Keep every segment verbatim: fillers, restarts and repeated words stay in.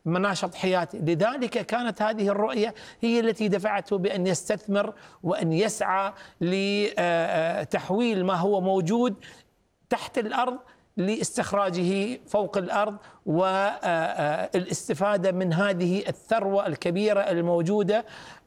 مناشط حياته. لذلك كانت هذه الرؤية هي التي دفعته بأن يستثمر وأن يسعى لتحويل ما هو موجود تحت الأرض لاستخراجه فوق الأرض، والاستفادة من هذه الثروة الكبيرة الموجودة،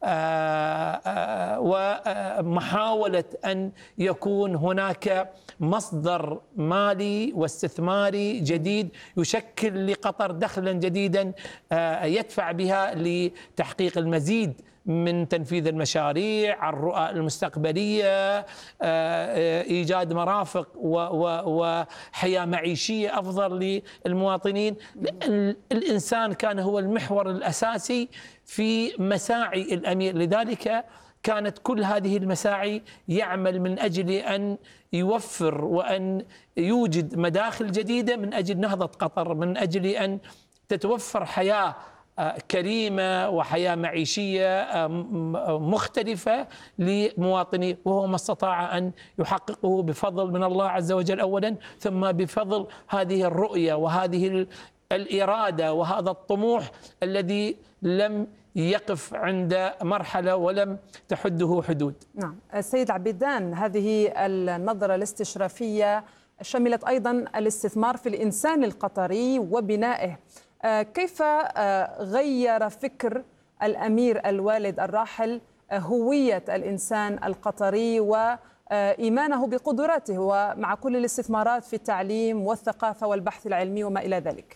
ومحاولة أن يكون هناك مصدر مالي واستثماري جديد يشكل لقطر دخلا جديدا يدفع بها لتحقيق المزيد من تنفيذ المشاريع، الرؤى المستقبلية، إيجاد مرافق وحياة معيشية أفضل للمواطنين. الإنسان كان هو المحور الأساسي في مساعي الأمير، لذلك كانت كل هذه المساعي يعمل من أجل أن يوفر وأن يوجد مداخل جديدة من أجل نهضة قطر، من أجل أن تتوفر حياة كريمة وحياة معيشية مختلفة لمواطنيه، وهو ما استطاع أن يحققه بفضل من الله عز وجل أولا، ثم بفضل هذه الرؤية وهذه الإرادة وهذا الطموح الذي لم يقف عند مرحلة ولم تحده حدود. نعم السيد عبيدان، هذه النظرة الاستشرافية شملت أيضا الاستثمار في الإنسان القطري وبنائه. كيف غير فكر الأمير الوالد الراحل هوية الإنسان القطري وإيمانه بقدراته، ومع كل الاستثمارات في التعليم والثقافة والبحث العلمي وما إلى ذلك؟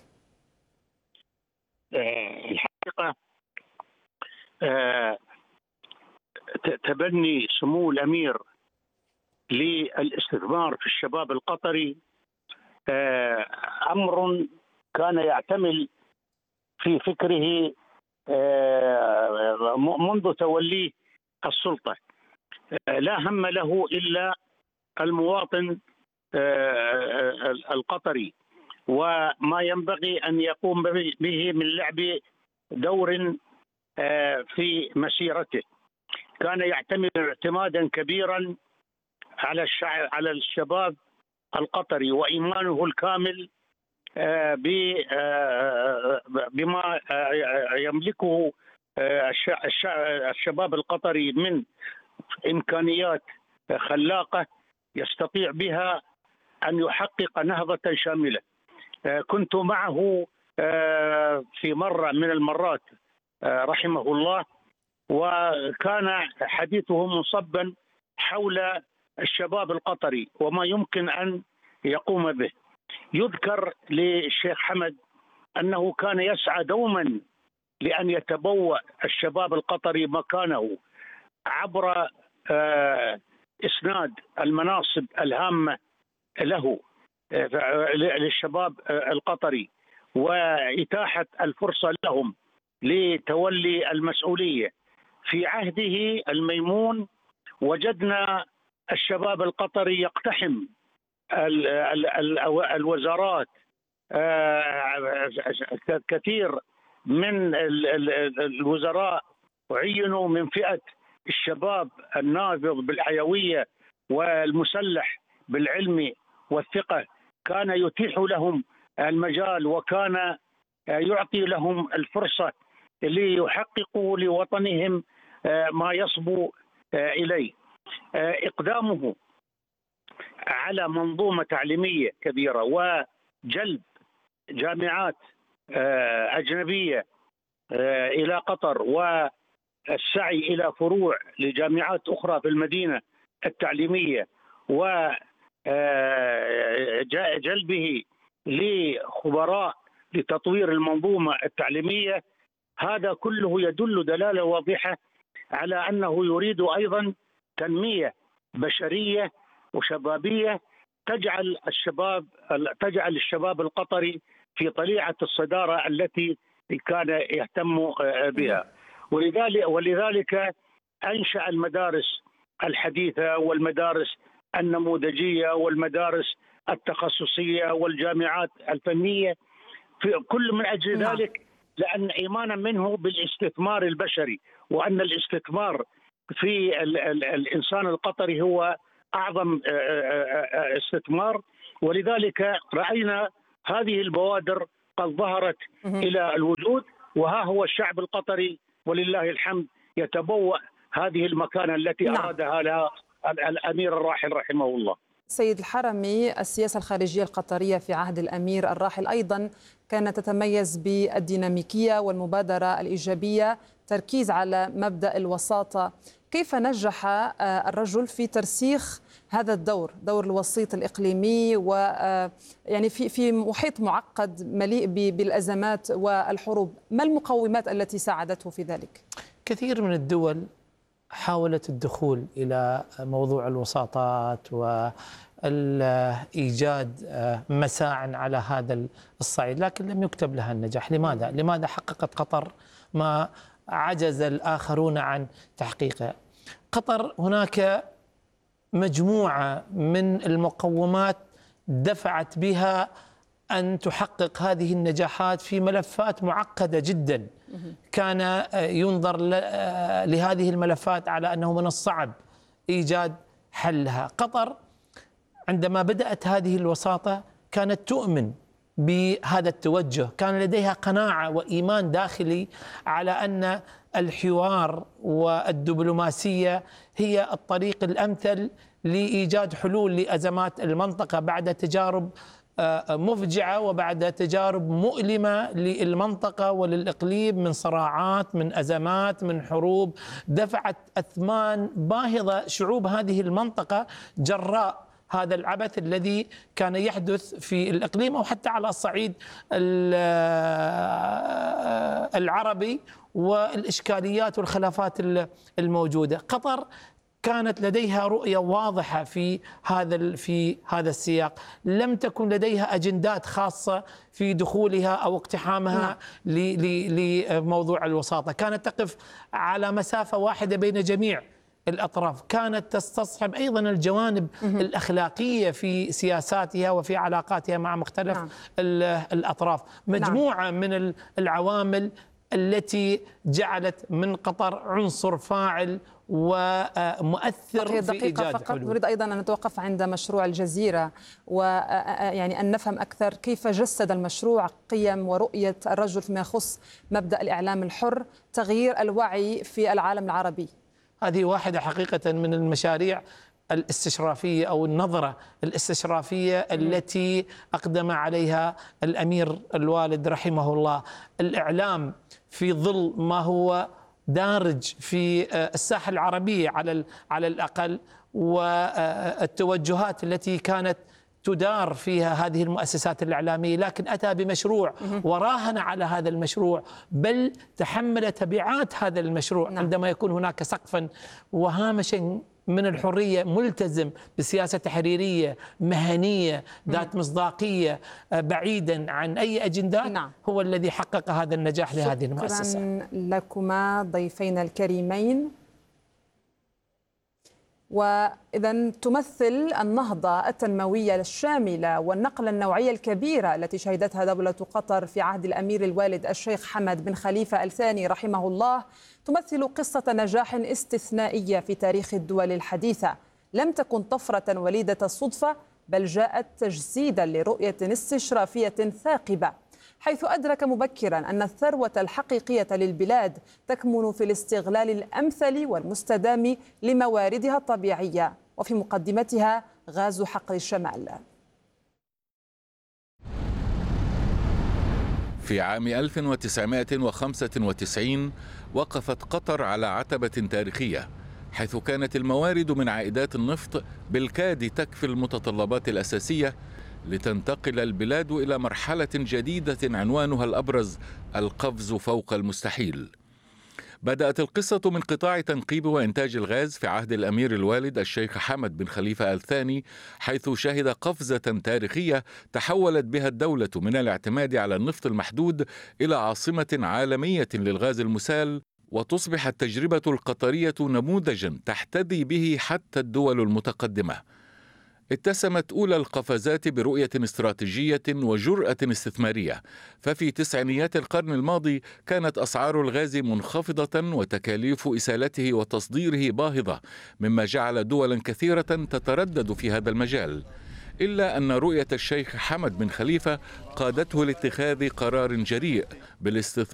الحقيقة تبني سمو الأمير للاستثمار في الشباب القطري أمر كان يعتمل في فكره منذ توليه السلطة. لا هم له إلا المواطن القطري وما ينبغي أن يقوم به من لعب دور في مسيرته. كان يعتمد اعتمادا كبيرا على الشعب على الشباب القطري وإيمانه الكامل بما يملكه الشباب القطري من إمكانيات خلاقة يستطيع بها أن يحقق نهضة شاملة. كنت معه في مرة من المرات رحمه الله، وكان حديثه منصبا حول الشباب القطري وما يمكن أن يقوم به. يذكر للشيخ حمد أنه كان يسعى دوما لأن يتبوأ الشباب القطري مكانه عبر إسناد المناصب الهامة له للشباب القطري وإتاحة الفرصة لهم لتولي المسؤولية. في عهده الميمون وجدنا الشباب القطري يقتحم الوزارات، كثير من الوزراء عينوا من فئة الشباب النابض بالحيوية والمسلح بالعلم والثقة. كان يتيح لهم المجال وكان يعطي لهم الفرصة ليحققوا لوطنهم ما يصبو إليه. إقدامه على منظومة تعليمية كبيرة وجلب جامعات أجنبية إلى قطر والسعي إلى فروع لجامعات أخرى في المدينة التعليمية وجلبه لخبراء لتطوير المنظومة التعليمية، هذا كله يدل دلالة واضحة على أنه يريد أيضا تنمية بشرية وشبابية تجعل الشباب تجعل الشباب القطري في طليعة الصدارة التي كان يهتم بها. ولذلك ولذلك أنشأ المدارس الحديثة والمدارس النموذجية والمدارس التخصصية والجامعات الفنية، في كل من أجل ذلك لأن إيمانا منه بالاستثمار البشري، وأن الاستثمار في ال ال الإنسان القطري هو أعظم استثمار. ولذلك رأينا هذه البوادر قد ظهرت إلى الوجود، وها هو الشعب القطري ولله الحمد يتبوأ هذه المكانة التي نعم. أرادها لها الأمير الراحل رحمه الله. سيد الحرمي، السياسة الخارجية القطرية في عهد الأمير الراحل أيضا كانت تتميز بالديناميكية والمبادرة الإيجابية، تركيز على مبدأ الوساطة. كيف نجح الرجل في ترسيخ هذا الدور، دور الوسيط الإقليمي، و يعني في في محيط معقد مليء بالأزمات والحروب؟ ما المقومات التي ساعدته في ذلك؟ كثير من الدول حاولت الدخول إلى موضوع الوساطات وإيجاد مساع على هذا الصعيد، لكن لم يكتب لها النجاح. لماذا؟ لماذا حققت قطر ما عجز الآخرون عن تحقيقه؟ قطر هناك مجموعة من المقومات دفعت بها أن تحقق هذه النجاحات في ملفات معقدة جدا. كان ينظر لهذه الملفات على أنه من الصعب إيجاد حلها. قطر عندما بدأت هذه الوساطة كانت تؤمن بهذا التوجه، كان لديها قناعة وإيمان داخلي على أن الحوار والدبلوماسية هي الطريق الأمثل لإيجاد حلول لأزمات المنطقة بعد تجارب مفجعة وبعد تجارب مؤلمة للمنطقة وللإقليم من صراعات، من أزمات، من حروب دفعت أثمان باهظة شعوب هذه المنطقة جراء هذا العبث الذي كان يحدث في الإقليم أو حتى على الصعيد العربي والإشكاليات والخلافات الموجودة. قطر كانت لديها رؤية واضحة في هذا في هذا السياق، لم تكن لديها أجندات خاصة في دخولها أو اقتحامها لموضوع الوساطة، كانت تقف على مسافة واحدة بين جميع الأطراف، كانت تستصحب أيضا الجوانب الأخلاقية في سياساتها وفي علاقاتها مع مختلف نعم. الأطراف. مجموعة نعم. من العوامل التي جعلت من قطر عنصر فاعل ومؤثر في إيجاد فقط حلول. نريد أيضا أن نتوقف عند مشروع الجزيرة، ويعني أن نفهم أكثر كيف جسد المشروع قيم ورؤية الرجل فيما يخص مبدأ الإعلام الحر، تغيير الوعي في العالم العربي. هذه واحدة حقيقة من المشاريع الاستشرافية أو النظرة الاستشرافية التي أقدم عليها الأمير الوالد رحمه الله. الإعلام في ظل ما هو دارج في الساحة العربية على على الأقل، والتوجهات التي كانت تدار فيها هذه المؤسسات الإعلامية، لكن أتى بمشروع وراهن على هذا المشروع، بل تحمل تبعات هذا المشروع. نعم. عندما يكون هناك سقفا وهامشا من الحرية ملتزم بسياسة تحريرية مهنية ذات مصداقية بعيدا عن أي أجندات، نعم. هو الذي حقق هذا النجاح لهذه المؤسسة. شكرا لكما ضيفين الكريمين. وإذا تمثل النهضة التنموية الشاملة والنقلة النوعية الكبيرة التي شهدتها دولة قطر في عهد الأمير الوالد الشيخ حمد بن خليفة الثاني رحمه الله، تمثل قصة نجاح استثنائية في تاريخ الدول الحديثة. لم تكن طفرة وليدة الصدفة، بل جاءت تجسيدا لرؤية استشرافية ثاقبة، حيث أدرك مبكرا أن الثروة الحقيقية للبلاد تكمن في الاستغلال الأمثل والمستدام لمواردها الطبيعية، وفي مقدمتها غاز حقل الشمال. في عام ألف وتسعمائة وخمسة وتسعين وقفت قطر على عتبة تاريخية، حيث كانت الموارد من عائدات النفط بالكاد تكفي المتطلبات الأساسية لتنتقل البلاد إلى مرحلة جديدة عنوانها الأبرز القفز فوق المستحيل. بدأت القصة من قطاع تنقيب وإنتاج الغاز في عهد الأمير الوالد الشيخ حمد بن خليفة الثاني، حيث شهد قفزة تاريخية تحولت بها الدولة من الاعتماد على النفط المحدود إلى عاصمة عالمية للغاز المسال، وتصبح التجربة القطرية نموذجا تحتذي به حتى الدول المتقدمة. اتسمت أولى القفزات برؤية استراتيجية وجرأة استثمارية، ففي تسعينيات القرن الماضي كانت أسعار الغاز منخفضة وتكاليف إسالته وتصديره باهظة، مما جعل دولا كثيرة تتردد في هذا المجال. إلا أن رؤية الشيخ حمد بن خليفة قادته لاتخاذ قرار جريء بالاستثمار